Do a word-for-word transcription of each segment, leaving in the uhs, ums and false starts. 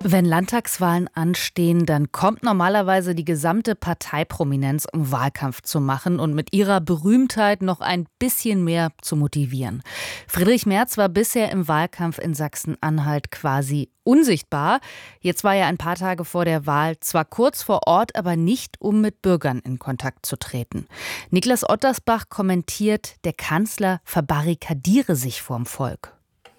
Wenn Landtagswahlen anstehen, dann kommt normalerweise die gesamte Parteiprominenz, um Wahlkampf zu machen und mit ihrer Berühmtheit noch ein bisschen mehr zu motivieren. Friedrich Merz war bisher im Wahlkampf in Sachsen-Anhalt quasi unsichtbar. Jetzt war er ein paar Tage vor der Wahl zwar kurz vor Ort, aber nicht, um mit Bürgern in Kontakt zu treten. Niklas Ottersbach kommentiert, der Kanzler verbarrikadiere sich vorm Volk.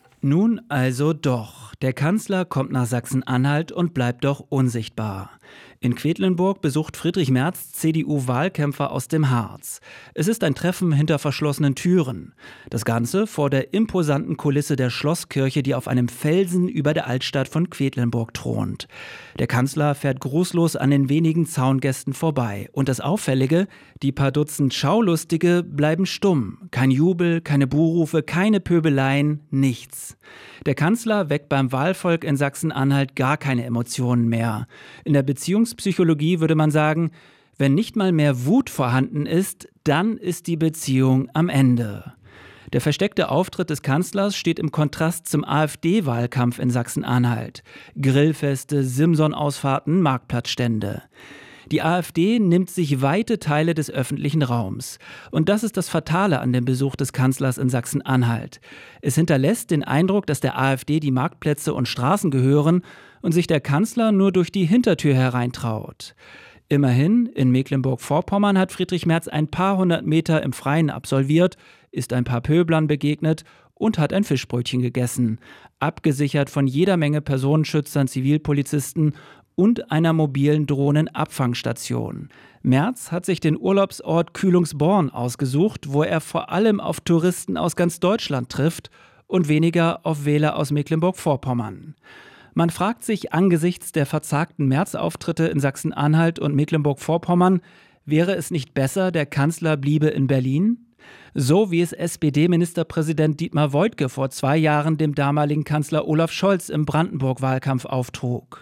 Nun also doch. Der Kanzler kommt nach Sachsen-Anhalt und bleibt doch unsichtbar. In Quedlinburg besucht Friedrich Merz C D U-Wahlkämpfer aus dem Harz. Es ist ein Treffen hinter verschlossenen Türen. Das Ganze vor der imposanten Kulisse der Schlosskirche, die auf einem Felsen über der Altstadt von Quedlinburg thront. Der Kanzler fährt grußlos an den wenigen Zaungästen vorbei. Und das Auffällige, die paar Dutzend Schaulustige bleiben stumm. Kein Jubel, keine Buhrufe, keine Pöbeleien, nichts. Der Kanzler weckt beim Wahlvolk in Sachsen-Anhalt gar keine Emotionen mehr. In der Beziehungspsychologie würde man sagen, wenn nicht mal mehr Wut vorhanden ist, dann ist die Beziehung am Ende. Der versteckte Auftritt des Kanzlers steht im Kontrast zum AfD-Wahlkampf in Sachsen-Anhalt. Grillfeste, Simson-Ausfahrten, Marktplatzstände. Die AfD nimmt sich weite Teile des öffentlichen Raums. Und das ist das Fatale an dem Besuch des Kanzlers in Sachsen-Anhalt. Es hinterlässt den Eindruck, dass der AfD die Marktplätze und Straßen gehören und sich der Kanzler nur durch die Hintertür hereintraut. Immerhin, in Mecklenburg-Vorpommern hat Friedrich Merz ein paar hundert Meter im Freien absolviert, ist ein paar Pöblern begegnet und hat ein Fischbrötchen gegessen. Abgesichert von jeder Menge Personenschützern, Zivilpolizisten und einer mobilen Drohnenabfangstation. Merz hat sich den Urlaubsort Kühlungsborn ausgesucht, wo er vor allem auf Touristen aus ganz Deutschland trifft und weniger auf Wähler aus Mecklenburg-Vorpommern. Man fragt sich angesichts der verzagten Merz-Auftritte in Sachsen-Anhalt und Mecklenburg-Vorpommern, wäre es nicht besser, der Kanzler bliebe in Berlin? So wie es S P D-Ministerpräsident Dietmar Woidke vor zwei Jahren dem damaligen Kanzler Olaf Scholz im Brandenburg-Wahlkampf auftrug.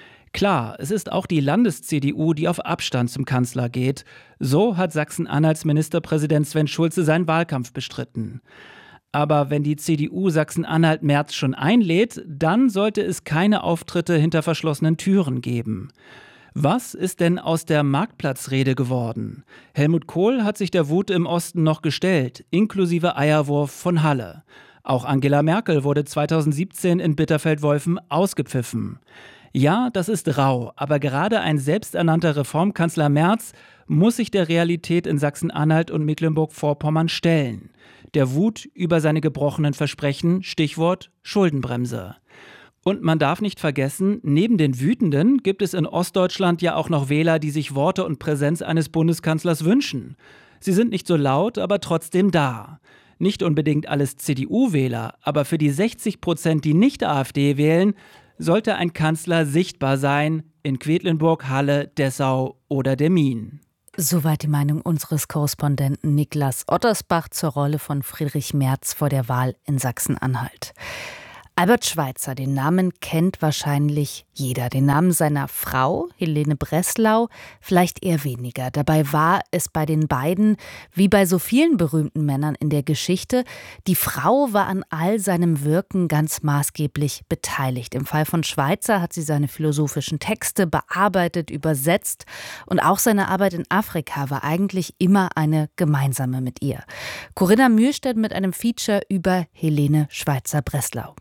Klar, es ist auch die Landes-C D U, die auf Abstand zum Kanzler geht. So hat Sachsen-Anhalts Ministerpräsident Sven Schulze seinen Wahlkampf bestritten. Aber wenn die C D U Sachsen-Anhalt Merz schon einlädt, dann sollte es keine Auftritte hinter verschlossenen Türen geben. Was ist denn aus der Marktplatzrede geworden? Helmut Kohl hat sich der Wut im Osten noch gestellt, inklusive Eierwurf von Halle. Auch Angela Merkel wurde zweitausendsiebzehn in Bitterfeld-Wolfen ausgepfiffen. Ja, das ist rau, aber gerade ein selbsternannter Reformkanzler Merz muss sich der Realität in Sachsen-Anhalt und Mecklenburg-Vorpommern stellen. Der Wut über seine gebrochenen Versprechen, Stichwort Schuldenbremse. Und man darf nicht vergessen, neben den Wütenden gibt es in Ostdeutschland ja auch noch Wähler, die sich Worte und Präsenz eines Bundeskanzlers wünschen. Sie sind nicht so laut, aber trotzdem da. Nicht unbedingt alles C D U-Wähler, aber für die sechzig Prozent, die nicht AfD wählen, sollte ein Kanzler sichtbar sein in Quedlinburg, Halle, Dessau oder Demmin. Soweit die Meinung unseres Korrespondenten Niklas Ottersbach zur Rolle von Friedrich Merz vor der Wahl in Sachsen-Anhalt. Albert Schweitzer, den Namen kennt wahrscheinlich jeder. Den Namen seiner Frau, Helene Breslau, vielleicht eher weniger. Dabei war es bei den beiden, wie bei so vielen berühmten Männern in der Geschichte, die Frau war an all seinem Wirken ganz maßgeblich beteiligt. Im Fall von Schweitzer hat sie seine philosophischen Texte bearbeitet, übersetzt. Und auch seine Arbeit in Afrika war eigentlich immer eine gemeinsame mit ihr. Corinna Mühlstedt mit einem Feature über Helene Schweitzer-Breslau.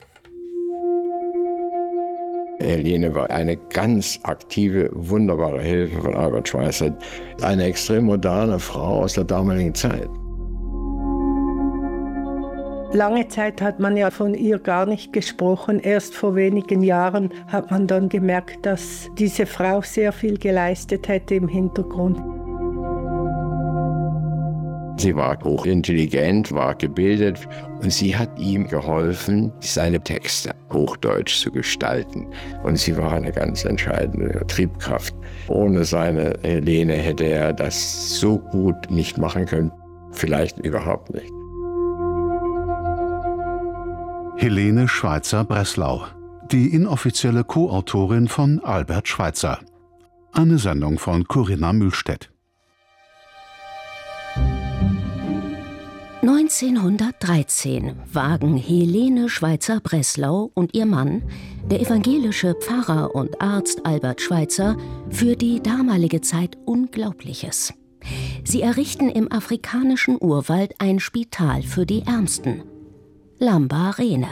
Helene war eine ganz aktive, wunderbare Hilfe von Albert Schweitzer. Eine extrem moderne Frau aus der damaligen Zeit. Lange Zeit hat man ja von ihr gar nicht gesprochen. Erst vor wenigen Jahren hat man dann gemerkt, dass diese Frau sehr viel geleistet hätte im Hintergrund. Sie war hochintelligent, war gebildet und sie hat ihm geholfen, seine Texte hochdeutsch zu gestalten. Und sie war eine ganz entscheidende Triebkraft. Ohne seine Helene hätte er das so gut nicht machen können. Vielleicht überhaupt nicht. Helene Schweitzer-Breslau, die inoffizielle Co-Autorin von Albert Schweitzer. Eine Sendung von Corinna Mühlstedt. neunzehnhundertdreizehn wagen Helene Schweizer-Breslau und ihr Mann, der evangelische Pfarrer und Arzt Albert Schweitzer, für die damalige Zeit Unglaubliches. Sie errichten im afrikanischen Urwald ein Spital für die Ärmsten. Lambarene.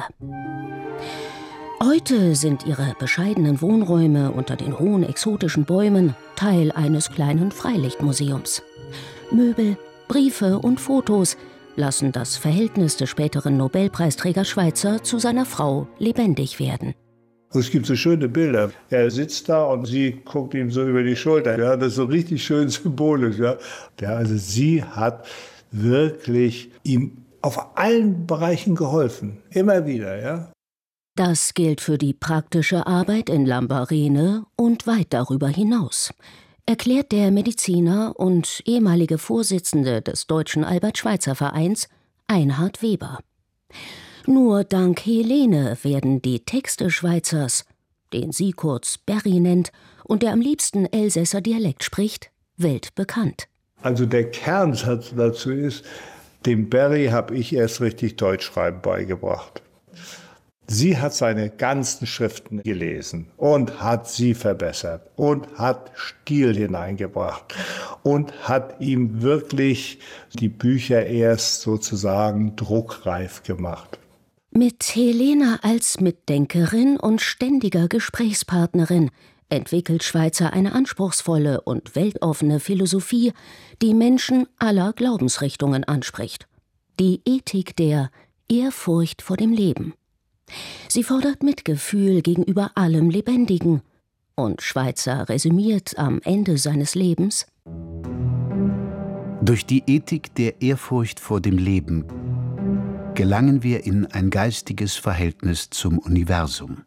Heute sind ihre bescheidenen Wohnräume unter den hohen exotischen Bäumen Teil eines kleinen Freilichtmuseums. Möbel, Briefe und Fotos lassen das Verhältnis des späteren Nobelpreisträgers Schweitzer zu seiner Frau lebendig werden. Es gibt so schöne Bilder. Er sitzt da und sie guckt ihm so über die Schulter. Ja, das ist so richtig schön symbolisch. Ja. Ja, also sie hat wirklich ihm auf allen Bereichen geholfen. Immer wieder, ja. Das gilt für die praktische Arbeit in Lambarene und weit darüber hinaus, erklärt der Mediziner und ehemalige Vorsitzende des Deutschen Albert-Schweitzer-Vereins, Einhard Weber. Nur dank Helene werden die Texte Schweitzers, den sie kurz Berry nennt und der am liebsten Elsässer Dialekt spricht, weltbekannt. Also der Kernsatz dazu ist, dem Berry habe ich erst richtig Deutschschreiben beigebracht. Sie hat seine ganzen Schriften gelesen und hat sie verbessert und hat Stil hineingebracht und hat ihm wirklich die Bücher erst sozusagen druckreif gemacht. Mit Helene als Mitdenkerin und ständiger Gesprächspartnerin entwickelt Schweitzer eine anspruchsvolle und weltoffene Philosophie, die Menschen aller Glaubensrichtungen anspricht. Die Ethik der Ehrfurcht vor dem Leben. Sie fordert Mitgefühl gegenüber allem Lebendigen. Und Schweitzer resümiert am Ende seines Lebens: Durch die Ethik der Ehrfurcht vor dem Leben gelangen wir in ein geistiges Verhältnis zum Universum.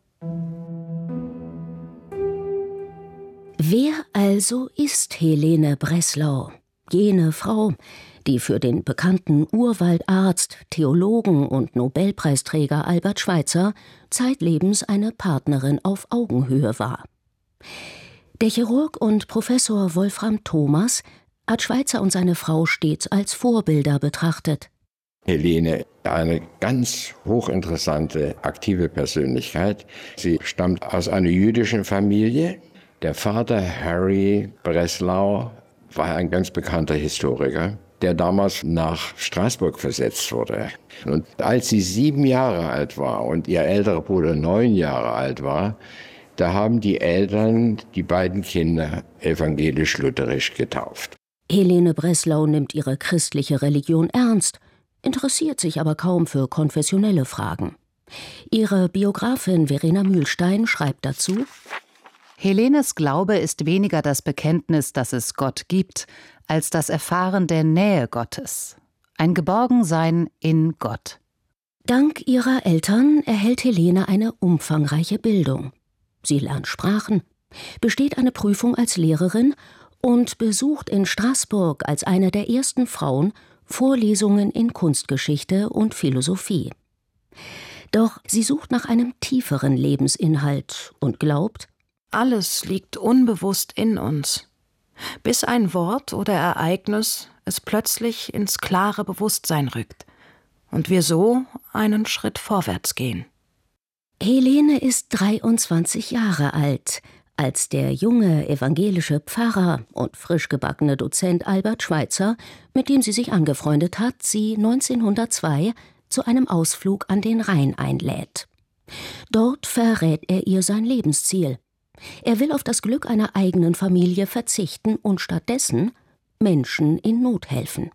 Wer also ist Helene Breslau, jene Frau, die für den bekannten Urwaldarzt, Theologen und Nobelpreisträger Albert Schweitzer zeitlebens eine Partnerin auf Augenhöhe war? Der Chirurg und Professor Wolfram Thomas hat Schweitzer und seine Frau stets als Vorbilder betrachtet. Helene, eine ganz hochinteressante, aktive Persönlichkeit. Sie stammt aus einer jüdischen Familie. Der Vater, Harry Breslau, war ein ganz bekannter Historiker, der damals nach Straßburg versetzt wurde. Und als sie sieben Jahre alt war und ihr älterer Bruder neun Jahre alt war, da haben die Eltern die beiden Kinder evangelisch-lutherisch getauft. Helene Breslau nimmt ihre christliche Religion ernst, interessiert sich aber kaum für konfessionelle Fragen. Ihre Biografin Verena Mühlstein schreibt dazu: Helenes Glaube ist weniger das Bekenntnis, dass es Gott gibt, als das Erfahren der Nähe Gottes. Ein Geborgensein in Gott. Dank ihrer Eltern erhält Helene eine umfangreiche Bildung. Sie lernt Sprachen, besteht eine Prüfung als Lehrerin und besucht in Straßburg als eine der ersten Frauen Vorlesungen in Kunstgeschichte und Philosophie. Doch sie sucht nach einem tieferen Lebensinhalt und glaubt: Alles liegt unbewusst in uns, bis ein Wort oder Ereignis es plötzlich ins klare Bewusstsein rückt und wir so einen Schritt vorwärts gehen. Helene ist dreiundzwanzig Jahre alt, als der junge evangelische Pfarrer und frisch gebackene Dozent Albert Schweitzer, mit dem sie sich angefreundet hat, sie neunzehnhundertzwei zu einem Ausflug an den Rhein einlädt. Dort verrät er ihr sein Lebensziel. Er will auf das Glück einer eigenen Familie verzichten und stattdessen Menschen in Not helfen.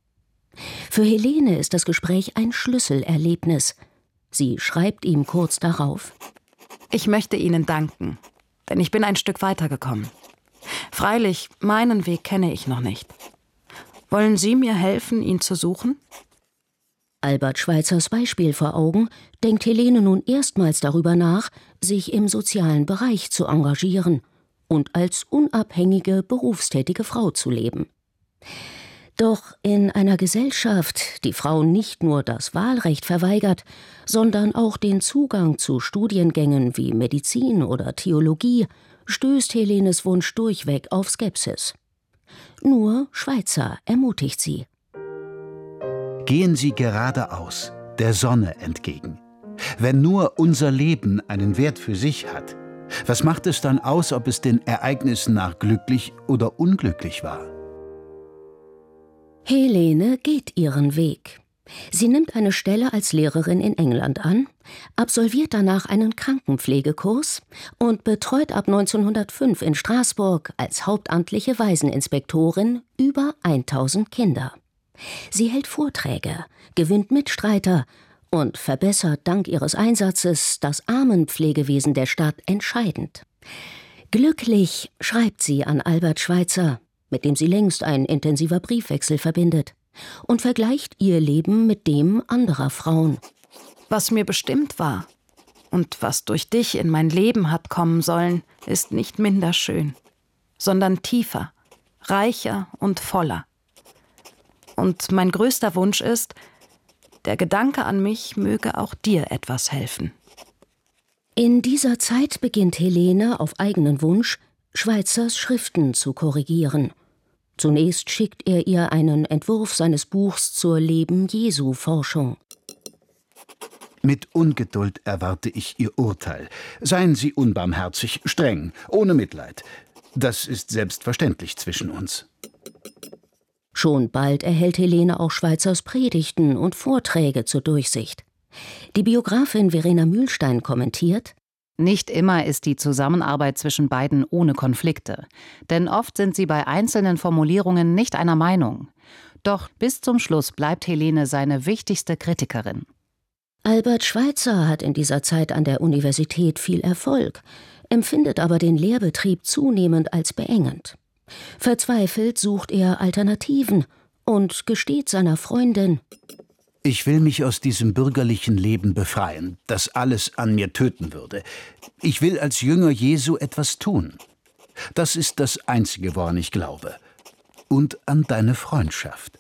Für Helene ist das Gespräch ein Schlüsselerlebnis. Sie schreibt ihm kurz darauf: Ich möchte Ihnen danken, denn ich bin ein Stück weitergekommen. Freilich, meinen Weg kenne ich noch nicht. Wollen Sie mir helfen, ihn zu suchen? Albert Schweitzers Beispiel vor Augen, denkt Helene nun erstmals darüber nach, sich im sozialen Bereich zu engagieren und als unabhängige, berufstätige Frau zu leben. Doch in einer Gesellschaft, die Frauen nicht nur das Wahlrecht verweigert, sondern auch den Zugang zu Studiengängen wie Medizin oder Theologie, stößt Helenes Wunsch durchweg auf Skepsis. Nur Schweitzer ermutigt sie. Gehen Sie geradeaus, der Sonne entgegen. Wenn nur unser Leben einen Wert für sich hat, was macht es dann aus, ob es den Ereignissen nach glücklich oder unglücklich war? Helene geht ihren Weg. Sie nimmt eine Stelle als Lehrerin in England an, absolviert danach einen Krankenpflegekurs und betreut ab neunzehnhundertfünf in Straßburg als hauptamtliche Waiseninspektorin über tausend Kinder. Sie hält Vorträge, gewinnt Mitstreiter und verbessert dank ihres Einsatzes das Armenpflegewesen der Stadt entscheidend. Glücklich schreibt sie an Albert Schweitzer, mit dem sie längst ein intensiver Briefwechsel verbindet, und vergleicht ihr Leben mit dem anderer Frauen. Was mir bestimmt war und was durch dich in mein Leben hat kommen sollen, ist nicht minder schön, sondern tiefer, reicher und voller. Und mein größter Wunsch ist, der Gedanke an mich möge auch dir etwas helfen. In dieser Zeit beginnt Helene auf eigenen Wunsch, Schweitzers Schriften zu korrigieren. Zunächst schickt er ihr einen Entwurf seines Buchs zur Leben-Jesu-Forschung. Mit Ungeduld erwarte ich Ihr Urteil. Seien Sie unbarmherzig, streng, ohne Mitleid. Das ist selbstverständlich zwischen uns. Schon bald erhält Helene auch Schweitzers Predigten und Vorträge zur Durchsicht. Die Biografin Verena Mühlstein kommentiert: Nicht immer ist die Zusammenarbeit zwischen beiden ohne Konflikte, denn oft sind sie bei einzelnen Formulierungen nicht einer Meinung. Doch bis zum Schluss bleibt Helene seine wichtigste Kritikerin. Albert Schweitzer hat in dieser Zeit an der Universität viel Erfolg, empfindet aber den Lehrbetrieb zunehmend als beengend. Verzweifelt sucht er Alternativen und gesteht seiner Freundin: Ich will mich aus diesem bürgerlichen Leben befreien, das alles an mir töten würde. Ich will als Jünger Jesu etwas tun. Das ist das Einzige, woran ich glaube. Und an deine Freundschaft.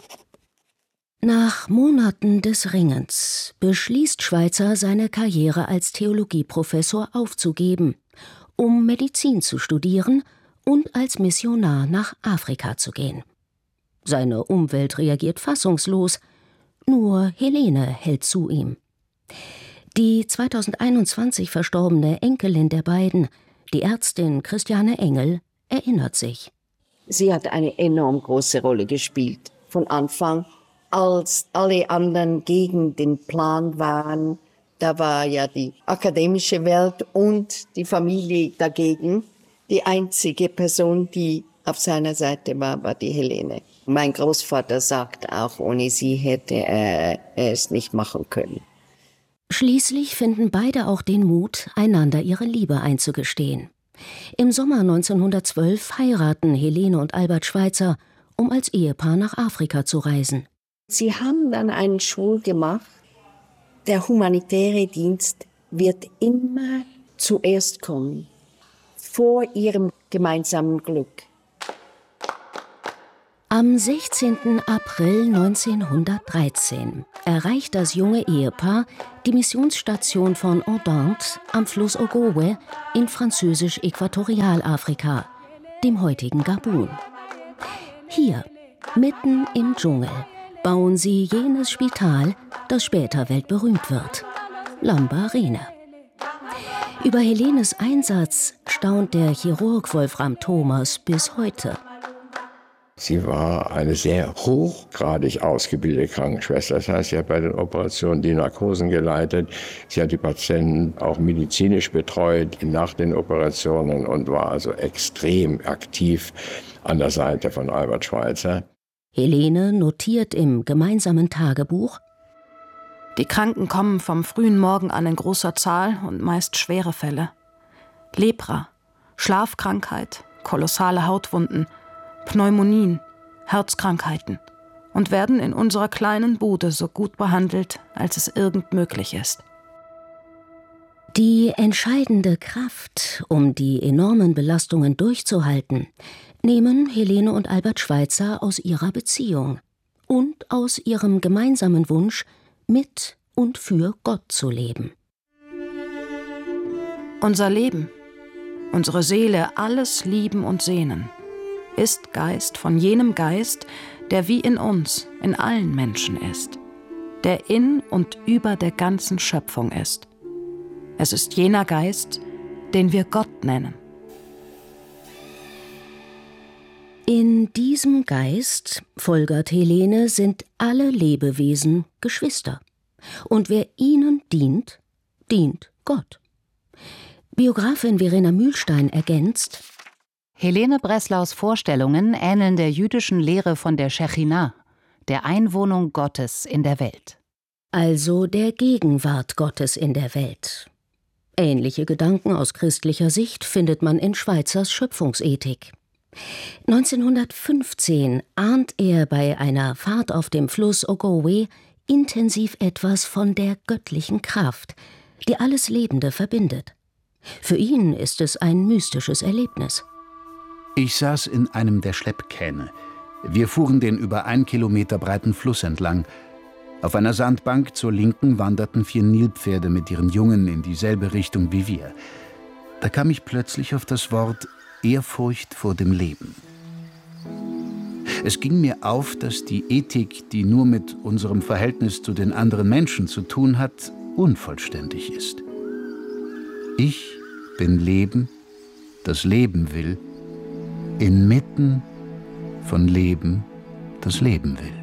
Nach Monaten des Ringens beschließt Schweitzer, seine Karriere als Theologieprofessor aufzugeben, um Medizin zu studieren und als Missionar nach Afrika zu gehen. Seine Umwelt reagiert fassungslos, nur Helene hält zu ihm. Die zweitausendeinundzwanzig verstorbene Enkelin der beiden, die Ärztin Christiane Engel, erinnert sich. Sie hat eine enorm große Rolle gespielt. Von Anfang, als alle anderen gegen den Plan waren, da war ja die akademische Welt und die Familie dagegen. Die einzige Person, die auf seiner Seite war, war die Helene. Mein Großvater sagt auch, ohne sie hätte er es nicht machen können. Schließlich finden beide auch den Mut, einander ihre Liebe einzugestehen. Im Sommer neunzehnhundertzwölf heiraten Helene und Albert Schweitzer, um als Ehepaar nach Afrika zu reisen. Sie haben dann einen Schwur gemacht. Der humanitäre Dienst wird immer zuerst kommen, vor ihrem gemeinsamen Glück. Am sechzehnten April neunzehnhundertdreizehn erreicht das junge Ehepaar die Missionsstation von Ondante am Fluss Ogowe in französisch-Äquatorialafrika, dem heutigen Gabun. Hier, mitten im Dschungel, bauen sie jenes Spital, das später weltberühmt wird, Lambarene. Über Helenes Einsatz staunt der Chirurg Wolfram Thomas bis heute. Sie war eine sehr hochgradig ausgebildete Krankenschwester. Das heißt, sie hat bei den Operationen die Narkosen geleitet. Sie hat die Patienten auch medizinisch betreut nach den Operationen und war also extrem aktiv an der Seite von Albert Schweitzer. Helene notiert im gemeinsamen Tagebuch: Die Kranken kommen vom frühen Morgen an in großer Zahl und meist schwere Fälle. Lepra, Schlafkrankheit, kolossale Hautwunden, Pneumonien, Herzkrankheiten und werden in unserer kleinen Bude so gut behandelt, als es irgend möglich ist. Die entscheidende Kraft, um die enormen Belastungen durchzuhalten, nehmen Helene und Albert Schweitzer aus ihrer Beziehung und aus ihrem gemeinsamen Wunsch, mit und für Gott zu leben. Unser Leben, unsere Seele, alles lieben und sehnen, ist Geist von jenem Geist, der wie in uns, in allen Menschen ist. der in und über der ganzen Schöpfung ist. Es ist jener Geist, den wir Gott nennen. In diesem Geist, folgert Helene, sind alle Lebewesen Geschwister. Und wer ihnen dient, dient Gott. Biografin Verena Mühlstein ergänzt: Helene Breslaus Vorstellungen ähneln der jüdischen Lehre von der Schechinah, der Einwohnung Gottes in der Welt. Also der Gegenwart Gottes in der Welt. Ähnliche Gedanken aus christlicher Sicht findet man in Schweizers Schöpfungsethik. neunzehnhundertfünfzehn ahnt er bei einer Fahrt auf dem Fluss Ogowe intensiv etwas von der göttlichen Kraft, die alles Lebende verbindet. Für ihn ist es ein mystisches Erlebnis. Ich saß in einem der Schleppkähne. Wir fuhren den über ein Kilometer breiten Fluss entlang. Auf einer Sandbank zur Linken wanderten vier Nilpferde mit ihren Jungen in dieselbe Richtung wie wir. Da kam ich plötzlich auf das Wort Ehrfurcht vor dem Leben. Es ging mir auf, dass die Ethik, die nur mit unserem Verhältnis zu den anderen Menschen zu tun hat, unvollständig ist. Ich bin Leben, das Leben will, inmitten von Leben, das Leben will.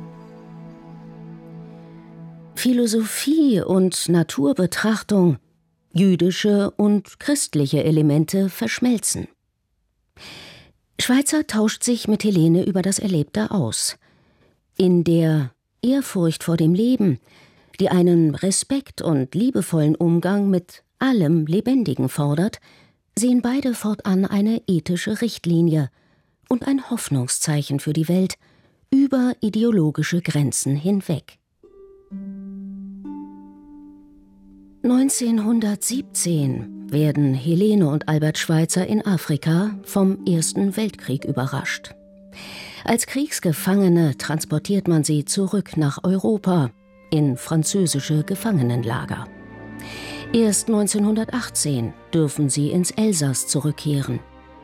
Philosophie und Naturbetrachtung, jüdische und christliche Elemente verschmelzen. Schweitzer tauscht sich mit Helene über das Erlebte aus. In der Ehrfurcht vor dem Leben, die einen Respekt und liebevollen Umgang mit allem Lebendigen fordert, sehen beide fortan eine ethische Richtlinie und ein Hoffnungszeichen für die Welt über ideologische Grenzen hinweg. neunzehnhundertsiebzehn werden Helene und Albert Schweitzer in Afrika vom Ersten Weltkrieg überrascht. Als Kriegsgefangene transportiert man sie zurück nach Europa, in französische Gefangenenlager. Erst neunzehnhundertachtzehn dürfen sie ins Elsass zurückkehren.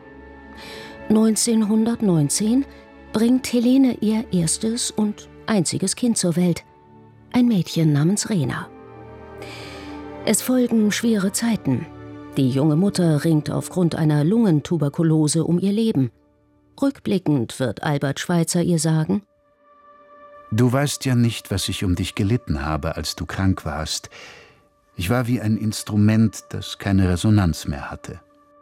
neunzehnhundertneunzehn bringt Helene ihr erstes und einziges Kind zur Welt, ein Mädchen namens Rena. Es folgen schwere Zeiten. Die junge Mutter ringt aufgrund einer Lungentuberkulose um ihr Leben. Rückblickend wird Albert Schweitzer ihr sagen: Du weißt ja nicht, was ich um dich gelitten habe, als du krank warst. Ich war wie ein Instrument, das keine Resonanz mehr hatte.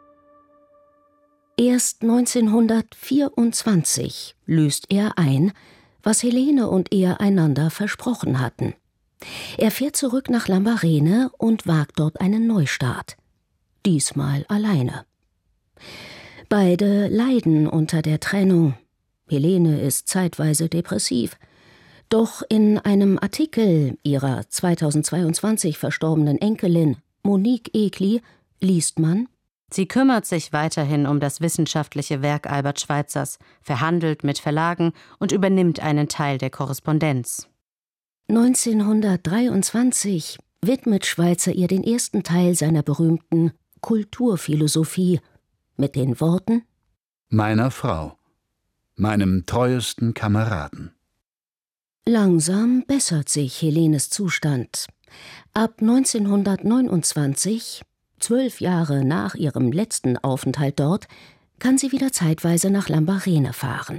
Erst neunzehnhundertvierundzwanzig löst er ein, was Helene und er einander versprochen hatten. Er fährt zurück nach Lambarene und wagt dort einen Neustart. Diesmal alleine. Beide leiden unter der Trennung. Helene ist zeitweise depressiv. Doch in einem Artikel ihrer zweitausendzweiundzwanzig verstorbenen Enkelin Monique Egli liest man: Sie kümmert sich weiterhin um das wissenschaftliche Werk Albert Schweitzers, verhandelt mit Verlagen und übernimmt einen Teil der Korrespondenz. neunzehnhundertdreiundzwanzig widmet Schweitzer ihr den ersten Teil seiner berühmten Kulturphilosophie mit den Worten: Meiner Frau, meinem treuesten Kameraden. Langsam bessert sich Helenes Zustand. Ab neunzehnhundertneunundzwanzig, zwölf Jahre nach ihrem letzten Aufenthalt dort, kann sie wieder zeitweise nach Lambarene fahren.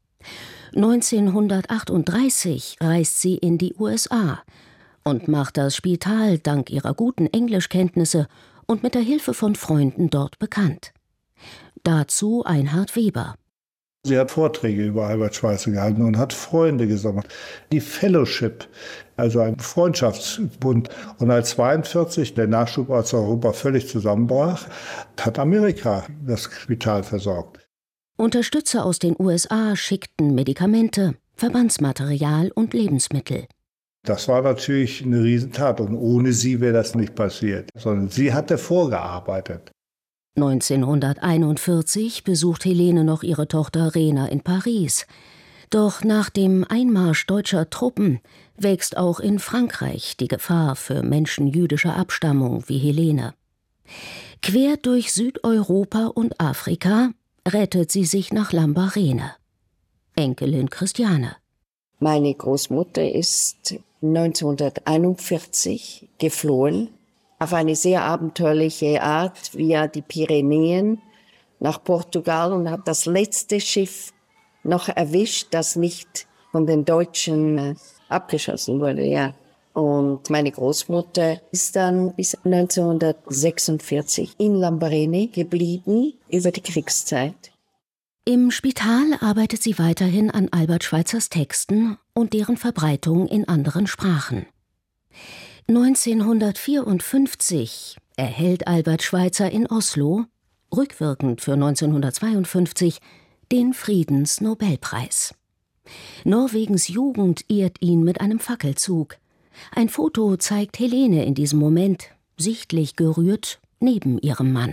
neunzehnhundertachtunddreißig reist sie in die U S A und macht das Spital dank ihrer guten Englischkenntnisse und mit der Hilfe von Freunden dort bekannt. Dazu Einhard Weber. Sie hat Vorträge über Albert Schweitzer gehalten und hat Freunde gesammelt. Die Fellowship, also ein Freundschaftsbund. Und als zweiundvierzig der Nachschub aus Europa völlig zusammenbrach, hat Amerika das Spital versorgt. Unterstützer aus den U S A schickten Medikamente, Verbandsmaterial und Lebensmittel. Das war natürlich eine Riesentat und ohne sie wäre das nicht passiert, sondern sie hatte vorgearbeitet. neunzehnhunderteinundvierzig besucht Helene noch ihre Tochter Rena in Paris. Doch nach dem Einmarsch deutscher Truppen wächst auch in Frankreich die Gefahr für Menschen jüdischer Abstammung wie Helene. Quer durch Südeuropa und Afrika rettet sie sich nach Lambarene. Enkelin Christiane. Meine Großmutter ist neunzehnhunderteinundvierzig geflohen, auf eine sehr abenteuerliche Art via die Pyrenäen nach Portugal und habe das letzte Schiff noch erwischt, das nicht von den Deutschen äh, abgeschossen wurde, ja. Und meine Großmutter ist dann bis neunzehnhundertsechsundvierzig in Lambarene geblieben, über die Kriegszeit. Im Spital arbeitet sie weiterhin an Albert Schweitzers Texten und deren Verbreitung in anderen Sprachen. neunzehnhundertvierundfünfzig erhält Albert Schweitzer in Oslo, rückwirkend für neunzehnhundertzweiundfünfzig, den Friedensnobelpreis. Norwegens Jugend ehrt ihn mit einem Fackelzug. Ein Foto zeigt Helene in diesem Moment, sichtlich gerührt, neben ihrem Mann.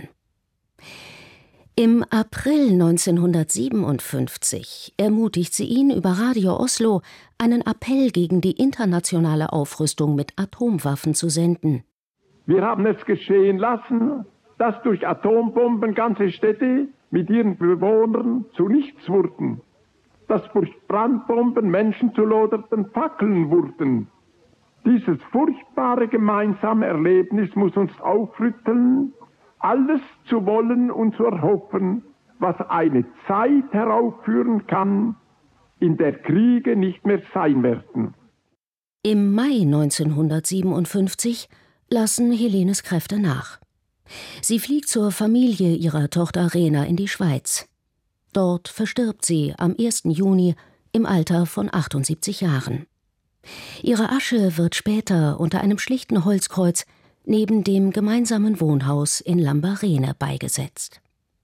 Im April neunzehnhundertsiebenundfünfzig ermutigt sie ihn über Radio Oslo, einen Appell gegen die internationale Aufrüstung mit Atomwaffen zu senden. Wir haben es geschehen lassen, dass durch Atombomben ganze Städte mit ihren Bewohnern zu nichts wurden, dass durch Brandbomben Menschen zu lodernden Fackeln wurden. Dieses furchtbare gemeinsame Erlebnis muss uns aufrütteln, alles zu wollen und zu erhoffen, was eine Zeit heraufführen kann, in der Kriege nicht mehr sein werden. Im Mai neunzehnhundertsiebenundfünfzig lassen Helenes Kräfte nach. Sie fliegt zur Familie ihrer Tochter Rena in die Schweiz. Dort verstirbt sie am ersten Juni im Alter von achtundsiebzig Jahren. Ihre Asche wird später unter einem schlichten Holzkreuz neben dem gemeinsamen Wohnhaus in Lambarene beigesetzt.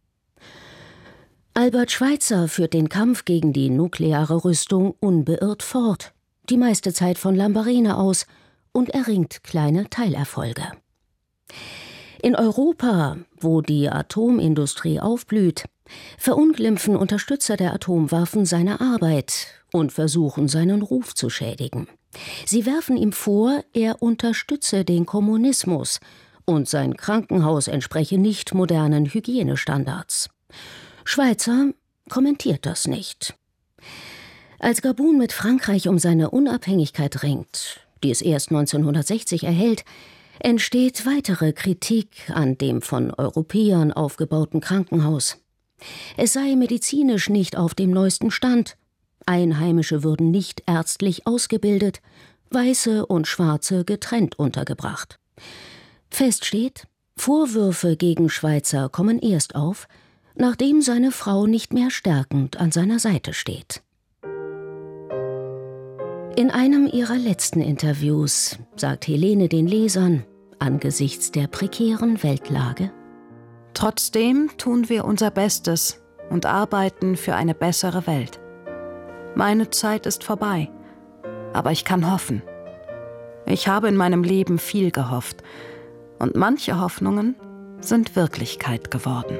Albert Schweitzer führt den Kampf gegen die nukleare Rüstung unbeirrt fort, die meiste Zeit von Lambarene aus, und erringt kleine Teilerfolge. In Europa, wo die Atomindustrie aufblüht, verunglimpfen Unterstützer der Atomwaffen seine Arbeit und versuchen, seinen Ruf zu schädigen. Sie werfen ihm vor, er unterstütze den Kommunismus und sein Krankenhaus entspreche nicht modernen Hygienestandards. Schweitzer kommentiert das nicht. Als Gabun mit Frankreich um seine Unabhängigkeit ringt, die es erst neunzehnhundertsechzig erhält, entsteht weitere Kritik an dem von Europäern aufgebauten Krankenhaus. Es sei medizinisch nicht auf dem neuesten Stand, Einheimische würden nicht ärztlich ausgebildet, Weiße und Schwarze getrennt untergebracht. Fest steht, Vorwürfe gegen Schweitzer kommen erst auf, nachdem seine Frau nicht mehr stärkend an seiner Seite steht. In einem ihrer letzten Interviews sagt Helene den Lesern, angesichts der prekären Weltlage: Trotzdem tun wir unser Bestes und arbeiten für eine bessere Welt. Meine Zeit ist vorbei, aber ich kann hoffen. Ich habe in meinem Leben viel gehofft und manche Hoffnungen sind Wirklichkeit geworden.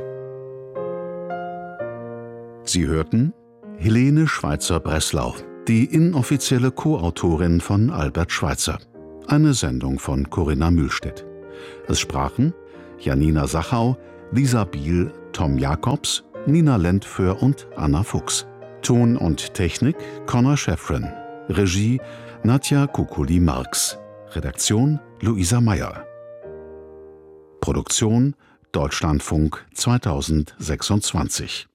Sie hörten Helene Schweitzer-Breslau, die inoffizielle Co-Autorin von Albert Schweitzer. Eine Sendung von Corinna Mühlstedt. Es sprachen Janina Sachau, Lisa Biel, Tom Jakobs, Nina Lentföhr und Anna Fuchs. Ton und Technik Connor Schäffren. Regie Nadja Kukuli-Marx. Redaktion Luisa Meyer. Produktion Deutschlandfunk zweitausendsechsundzwanzig.